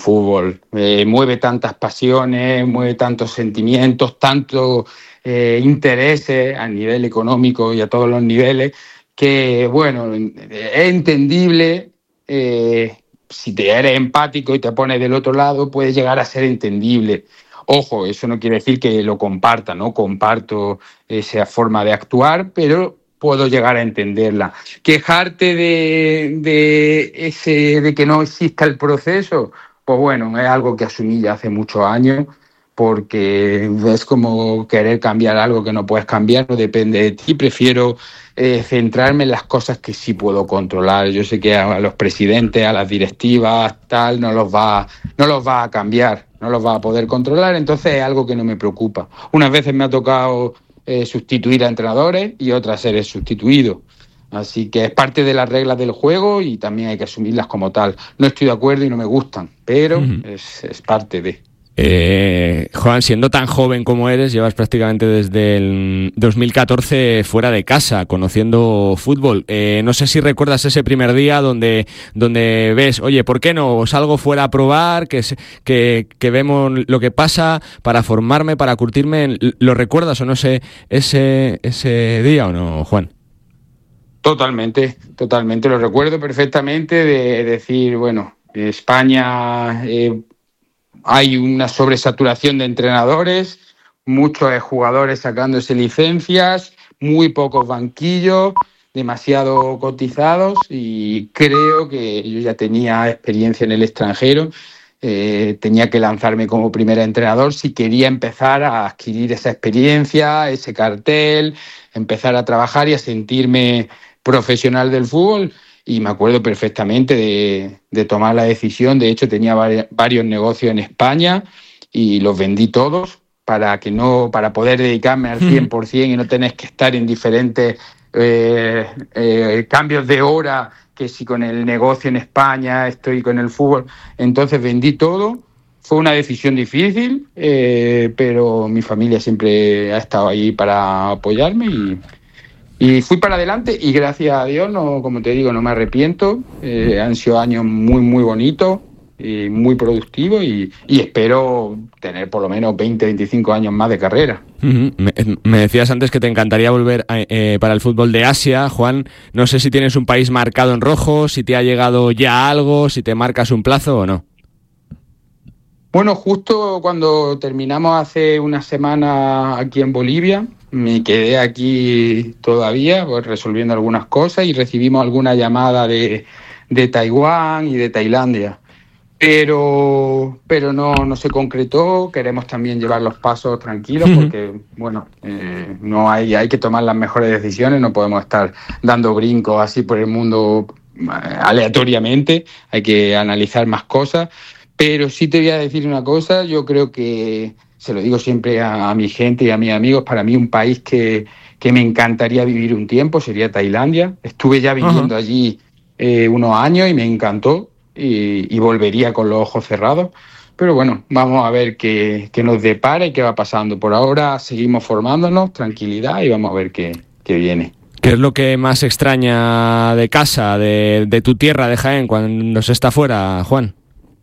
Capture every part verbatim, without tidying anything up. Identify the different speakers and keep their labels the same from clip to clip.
Speaker 1: fútbol. Eh, mueve tantas pasiones, mueve tantos sentimientos, tantos eh, intereses a nivel económico y a todos los niveles, que, bueno, es entendible. Eh, si te eres empático y te pones del otro lado, puede llegar a ser entendible. Ojo, eso no quiere decir que lo comparta, no comparto esa forma de actuar, pero puedo llegar a entenderla. Quejarte de, de, ese, de que no exista el proceso, pues bueno, es algo que asumí ya hace muchos años, porque es como querer cambiar algo que no puedes cambiar, no depende de ti. Prefiero eh, centrarme en las cosas que sí puedo controlar. Yo sé que a los presidentes, a las directivas, tal, no los va, no los va a cambiar, no los va a poder controlar, entonces es algo que no me preocupa. Unas veces me ha tocado eh, sustituir a entrenadores y otras ser sustituido. Así que es parte de las reglas del juego y también hay que asumirlas como tal. No estoy de acuerdo y no me gustan, pero uh-huh. es, es parte de...
Speaker 2: Eh, Juan, siendo tan joven como eres, llevas prácticamente desde el dos mil catorce fuera de casa, conociendo fútbol. Eh, no sé si recuerdas ese primer día donde, donde ves, oye, ¿por qué no salgo fuera a probar? Que, que, que vemos lo que pasa para formarme, para curtirme. ¿Lo recuerdas o no sé ese, ese día o no, Juan?
Speaker 1: Totalmente, totalmente. Lo recuerdo perfectamente de decir, bueno, España... Eh, hay una sobresaturación de entrenadores, muchos jugadores sacándose licencias, muy pocos banquillos, demasiado cotizados, y creo que yo ya tenía experiencia en el extranjero, eh, tenía que lanzarme como primer entrenador si quería empezar a adquirir esa experiencia, ese cartel, empezar a trabajar y a sentirme profesional del fútbol. Y me acuerdo perfectamente de, de tomar la decisión. De hecho, tenía vari- varios negocios en España y los vendí todos para que no, para poder dedicarme al cien por ciento y no tener que estar en diferentes eh, eh, cambios de hora, que si con el negocio en España estoy con el fútbol. Entonces vendí todo. Fue una decisión difícil, eh, pero mi familia siempre ha estado ahí para apoyarme y... Y fui para adelante y gracias a Dios, no, como te digo, no me arrepiento. Eh, han sido años muy, muy bonitos y muy productivos y, y espero tener por lo menos veinte, veinticinco años más de carrera.
Speaker 2: Uh-huh. Me, me decías antes que te encantaría volver a, eh, para el fútbol de Asia, Juan. No sé si tienes un país marcado en rojo, si te ha llegado ya algo, si te marcas un plazo o no.
Speaker 1: Bueno, justo cuando terminamos hace una semana aquí en Bolivia, me quedé aquí todavía pues, resolviendo algunas cosas y recibimos alguna llamada de, de Taiwán y de Tailandia. Pero, pero no, no se concretó. Queremos también llevar los pasos tranquilos porque, bueno, eh, no hay, hay que tomar las mejores decisiones. No podemos estar dando brincos así por el mundo aleatoriamente. Hay que analizar más cosas. Pero sí te voy a decir una cosa. Yo creo que... Se lo digo siempre a, a mi gente y a mis amigos, para mí un país que, que me encantaría vivir un tiempo sería Tailandia. Estuve ya viviendo uh-huh. allí eh, unos años y me encantó y, y volvería con los ojos cerrados. Pero bueno, vamos a ver qué, qué nos depara y qué va pasando. Por ahora seguimos formándonos, tranquilidad y vamos a ver qué, qué viene.
Speaker 2: ¿Qué es lo que más extraña de casa, de, de tu tierra, de Jaén, cuando se está fuera, Juan?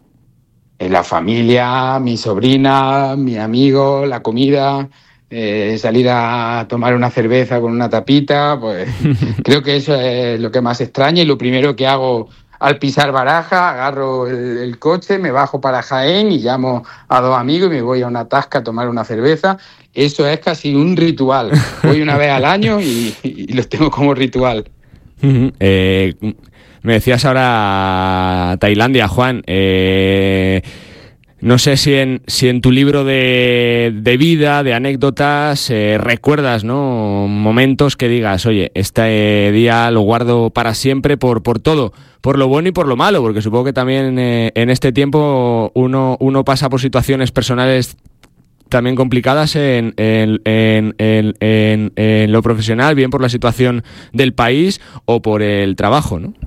Speaker 1: La familia, mi sobrina, mis amigos, la comida, eh, salir a tomar una cerveza con una tapita, pues creo que eso es lo que más extraña y lo primero que hago al pisar Baraja, agarro el, el coche, me bajo para Jaén y llamo a dos amigos y me voy a una tasca a tomar una cerveza. Eso es casi un ritual. Voy una vez al año y, y lo tengo como ritual.
Speaker 2: Uh-huh. Eh... Me decías ahora Tailandia, Juan. Eh, no sé si en, si en tu libro de, de vida, de anécdotas, eh, recuerdas, ¿no? Momentos que digas, oye, este día lo guardo para siempre por, por todo, por lo bueno y por lo malo, porque supongo que también eh, en este tiempo uno, uno pasa por situaciones personales también complicadas en, en, en, en, en, en lo profesional, bien por la situación del país o por el trabajo, ¿no?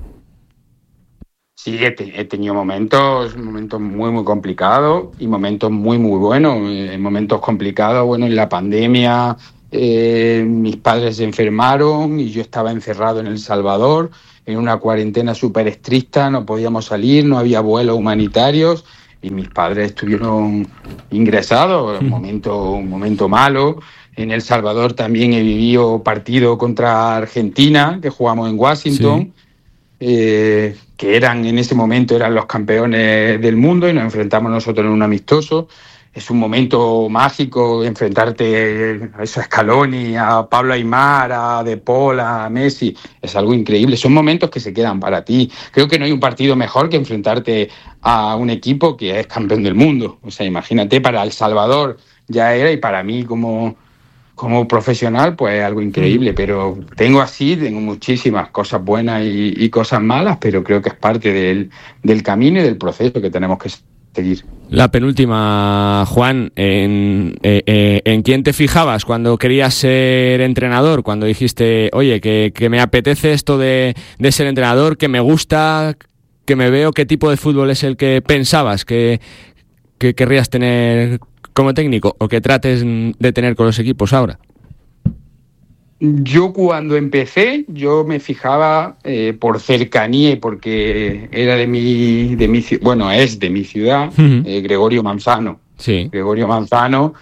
Speaker 1: Sí, he, te, he tenido momentos, momentos muy, muy complicados y momentos muy, muy buenos. En momentos complicados, bueno, en la pandemia, eh, mis padres se enfermaron y yo estaba encerrado en El Salvador, en una cuarentena súper estricta, no podíamos salir, no había vuelos humanitarios y mis padres estuvieron ingresados, un momento, un momento malo. En El Salvador también he vivido partido contra Argentina, que jugamos en Washington, sí. eh, que eran en ese momento eran los campeones del mundo y nos enfrentamos nosotros en un amistoso. Es un momento mágico enfrentarte a esos Scaloni, a Pablo Aimar, a De Paul, a Messi. Es algo increíble. Son momentos que se quedan para ti. Creo que no hay un partido mejor que enfrentarte a un equipo que es campeón del mundo. O sea, imagínate, para El Salvador ya era, y para mí como, como profesional, pues algo increíble. Pero tengo así, tengo muchísimas cosas buenas y, y cosas malas, pero creo que es parte del, del camino y del proceso que tenemos que seguir.
Speaker 2: La penúltima, Juan, ¿en, eh, eh, ¿en quién te fijabas cuando querías ser entrenador? Cuando dijiste, oye, que, que me apetece esto de, de ser entrenador, que me gusta, que me veo, ¿qué tipo de fútbol es el que pensabas que, que querrías tener como técnico o que trates de tener con los equipos ahora?
Speaker 1: Yo cuando empecé, yo me fijaba eh, por cercanía y porque era de mi, de mi, bueno, es de mi ciudad, uh-huh. eh, Gregorio Manzano.
Speaker 2: Sí.
Speaker 1: Gregorio Manzano,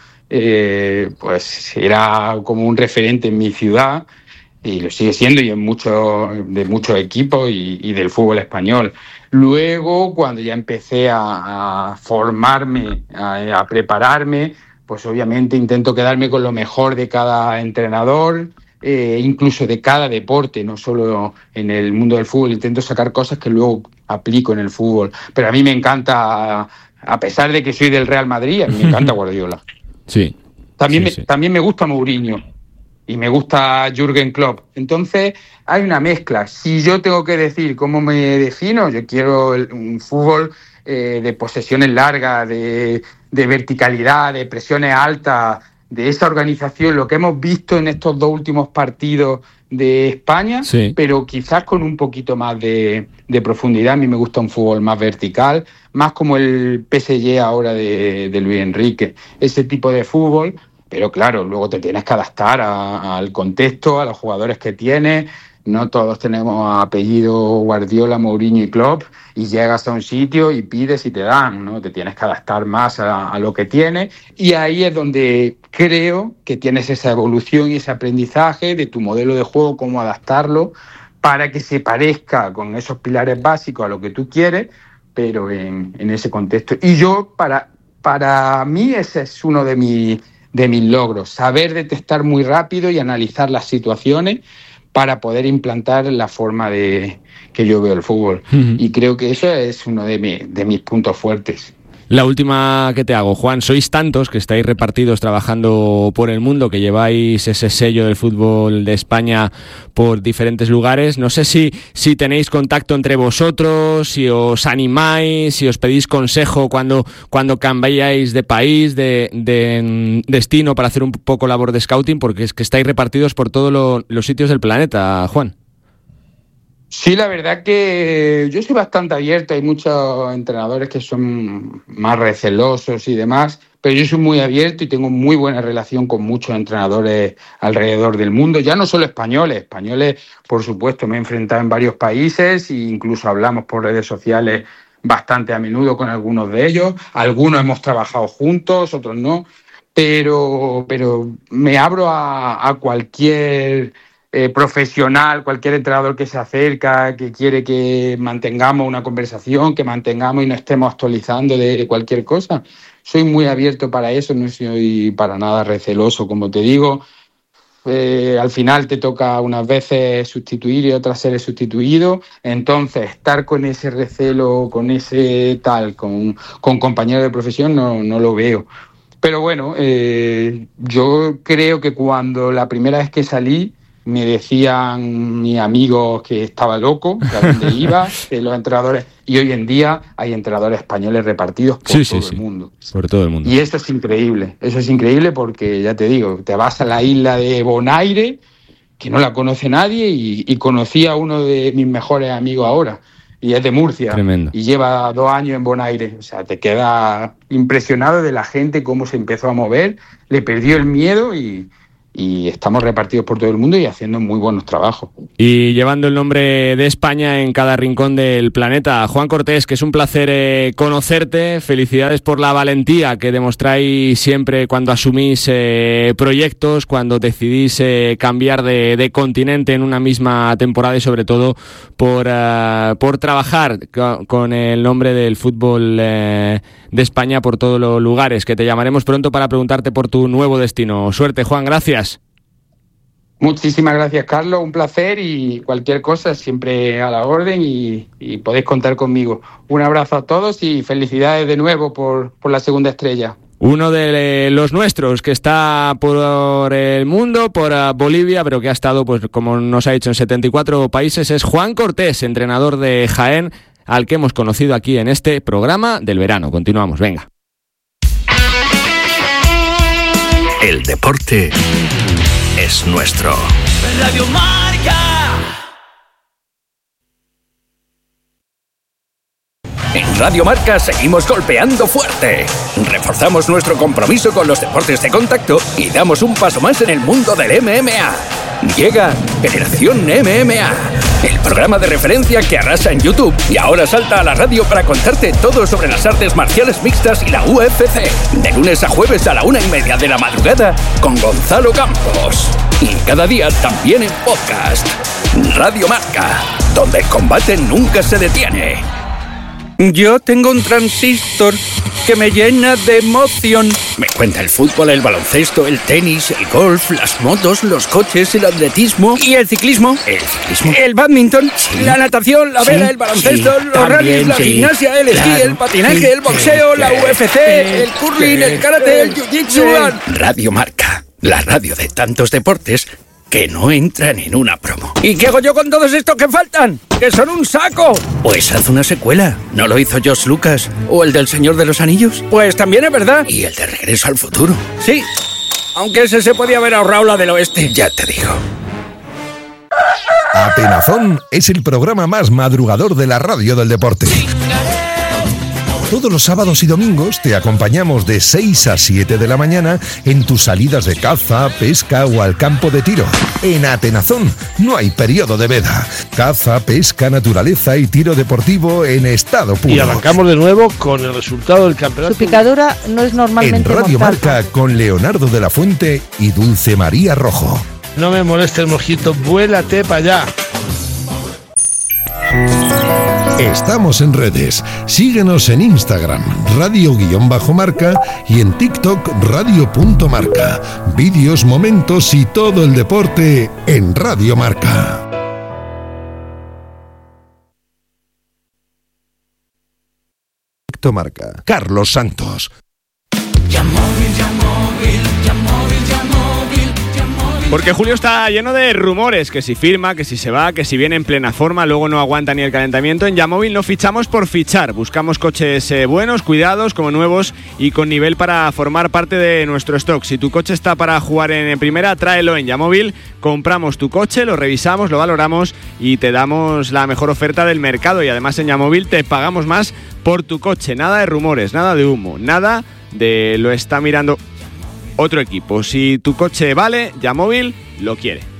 Speaker 1: eh, pues era como un referente en mi ciudad y lo sigue siendo y en muchos, de muchos equipos y, y del fútbol español. Luego, cuando ya empecé a, a formarme, a, a prepararme, pues obviamente intento quedarme con lo mejor de cada entrenador. Eh, incluso de cada deporte, no solo en el mundo del fútbol, intento sacar cosas que luego aplico en el fútbol. Pero a mí me encanta, a pesar de que soy del Real Madrid, a mí me encanta Guardiola.
Speaker 2: Sí.
Speaker 1: También,
Speaker 2: sí,
Speaker 1: me,
Speaker 2: sí.
Speaker 1: también me gusta Mourinho y me gusta Jürgen Klopp. Entonces hay una mezcla. Si yo tengo que decir cómo me defino, yo quiero el, un fútbol eh, de posesiones largas, de, de verticalidad, de presiones altas, de esa organización, lo que hemos visto en estos dos últimos partidos de España,
Speaker 2: sí.
Speaker 1: pero quizás con un poquito más de, de profundidad. A mí me gusta un fútbol más vertical, más como el P S G ahora de, de Luis Enrique, ese tipo de fútbol, pero claro, luego te tienes que adaptar a, al contexto, a los jugadores que tienes. No todos tenemos apellido Guardiola, Mourinho y Klopp, y llegas a un sitio y pides y te dan, ¿no? Te tienes que adaptar más a, a lo que tienes, y ahí es donde creo que tienes esa evolución y ese aprendizaje de tu modelo de juego, cómo adaptarlo para que se parezca con esos pilares básicos a lo que tú quieres, pero en, en ese contexto. Y yo, para, para mí, ese es uno de, mi, de mis logros, saber detectar muy rápido y analizar las situaciones para poder implantar la forma de que yo veo el fútbol. Uh-huh. Y creo que eso es uno de, mi, de mis puntos fuertes.
Speaker 2: La última que te hago, Juan, sois tantos que estáis repartidos trabajando por el mundo, que lleváis ese sello del fútbol de España por diferentes lugares. No sé si, si tenéis contacto entre vosotros, si os animáis, si os pedís consejo cuando, cuando cambiáis de país, de, de destino, para hacer un poco labor de scouting, porque es que estáis repartidos por todos lo, los sitios del planeta, Juan.
Speaker 1: Sí, la verdad que yo soy bastante abierto. Hay muchos entrenadores que son más recelosos y demás, pero yo soy muy abierto y tengo muy buena relación con muchos entrenadores alrededor del mundo, ya no solo españoles. Españoles, por supuesto, me he enfrentado en varios países e incluso hablamos por redes sociales bastante a menudo con algunos de ellos. Algunos hemos trabajado juntos, otros no, pero, pero me abro a, a cualquier Eh, profesional, cualquier entrenador que se acerca, que quiere que mantengamos una conversación, que mantengamos y no estemos actualizando de cualquier cosa. Soy muy abierto para eso, no soy para nada receloso, como te digo. Eh, al final te toca unas veces sustituir y otras ser sustituido, entonces estar con ese recelo, con ese tal, con, con compañeros de profesión no, no lo veo. Pero bueno, eh, yo creo que cuando la primera vez que salí me decían mis amigos que estaba loco, que a dónde iba, que los entrenadores, y hoy en día hay entrenadores españoles repartidos por
Speaker 2: sí,
Speaker 1: todo
Speaker 2: sí,
Speaker 1: el
Speaker 2: sí.
Speaker 1: mundo.
Speaker 2: Por todo el mundo.
Speaker 1: Y eso es increíble, eso es increíble porque ya te digo, te vas a la isla de Bonaire, que no la conoce nadie, y, y conocí a uno de mis mejores amigos ahora, y es de Murcia.
Speaker 2: Tremendo. Y
Speaker 1: lleva dos años en Bonaire. O sea, te queda impresionado de la gente, cómo se empezó a mover, le perdió el miedo y y estamos repartidos por todo el mundo y haciendo muy buenos trabajos.
Speaker 2: Y llevando el nombre de España en cada rincón del planeta. Juan Cortés, que es un placer eh, conocerte, felicidades por la valentía que demostráis siempre cuando asumís eh, proyectos, cuando decidís eh, cambiar de, de continente en una misma temporada y sobre todo por, uh, por trabajar con, con el nombre del fútbol eh, de España por todos los lugares, que te llamaremos pronto para preguntarte por tu nuevo destino. Suerte, Juan, gracias.
Speaker 1: Muchísimas gracias, Carlos, un placer, y cualquier cosa siempre a la orden y, y podéis contar conmigo. Un abrazo a todos y felicidades de nuevo por, por la segunda estrella.
Speaker 2: Uno de los nuestros que está por el mundo, por Bolivia, pero que ha estado, pues como nos ha dicho, en setenta y cuatro países, es Juan Cortés, entrenador de Jaén, al que hemos conocido aquí en este programa del verano. Continuamos, venga.
Speaker 3: El deporte es nuestro.
Speaker 4: Radio Marca.
Speaker 3: En Radio Marca seguimos golpeando fuerte. Reforzamos nuestro compromiso con los deportes de contacto y damos un paso más en el mundo del M M A. Llega Generación M M A, el programa de referencia que arrasa en YouTube y ahora salta a la radio para contarte todo sobre las artes marciales mixtas y la U F C. De lunes a jueves a la una y media de la madrugada con Gonzalo Campos. Y cada día también en podcast. Radio Marca, donde el combate nunca se detiene. Yo tengo un transistor que me llena de emoción. Me cuenta el fútbol, el baloncesto, el tenis, el golf, las motos, los coches, el atletismo y el ciclismo. ¿El ciclismo? El badminton, sí, la natación, la vela, sí, el baloncesto, sí, los rallies, la sí, gimnasia, el esquí, claro, el patinaje, sí, el boxeo, sí, la U F C, sí, el curling, sí, el karate, el jiu-jitsu. Sí. Radio Marca, la radio de tantos deportes que no entran en una promo. ¿Y qué hago yo con todos estos que faltan? ¡Que son un saco! Pues haz una secuela. ¿No lo hizo George Lucas? ¿O el del Señor de los Anillos? Pues también es verdad. ¿Y el de Regreso al Futuro? Sí, aunque ese se podía haber ahorrado la del oeste. Ya te digo.
Speaker 5: Atenazón es el programa más madrugador de la radio del deporte. Todos los sábados y domingos te acompañamos de seis a siete de la mañana en tus salidas de caza, pesca o al campo de tiro. En Atenazón no hay periodo de veda. Caza, pesca, naturaleza y tiro deportivo en estado puro.
Speaker 6: Y arrancamos de nuevo con el resultado del campeonato.
Speaker 7: Su picadura no es normalmente
Speaker 5: En Radio
Speaker 7: mortal.
Speaker 5: Marca con Leonardo de la Fuente y Dulce María Rojo.
Speaker 6: No me moleste el mojito, vuélate para allá.
Speaker 5: Estamos en redes. Síguenos en Instagram, radio-marca y en TikTok, radio.marca. Vídeos, momentos y todo el deporte en Radio Marca. Marca. Carlos Santos.
Speaker 2: Porque Julio está lleno de rumores, que si firma, que si se va, que si viene en plena forma, luego no aguanta ni el calentamiento. En Yamóvil no fichamos por fichar, buscamos coches eh, buenos, cuidados, como nuevos y con nivel para formar parte de nuestro stock. Si tu coche está para jugar en, en primera, tráelo en Yamóvil, compramos tu coche, lo revisamos, lo valoramos y te damos la mejor oferta del mercado. Y además en Yamóvil te pagamos más por tu coche. Nada de rumores, nada de humo, nada de lo está mirando otro equipo. Si tu coche vale, Yamóvil lo quiere.